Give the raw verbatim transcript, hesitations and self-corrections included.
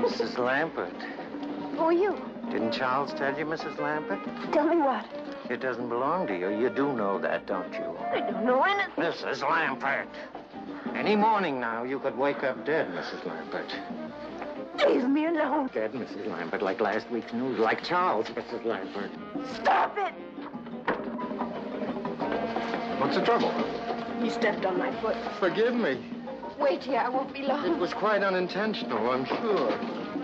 Missus Lampert. Who are you? Didn't Charles tell you, Missus Lampert? Tell me what? It doesn't belong to you. You do know that, don't you? I don't know anything. Missus Lampert. Any morning now, you could wake up dead, Missus Lampert. Leave me alone. Dead, Missus Lampert, like last week's news, like Charles, Missus Lampert. Stop it! What's the trouble? You stepped on my foot. Forgive me. Wait here, I won't be long. It was quite unintentional, I'm sure.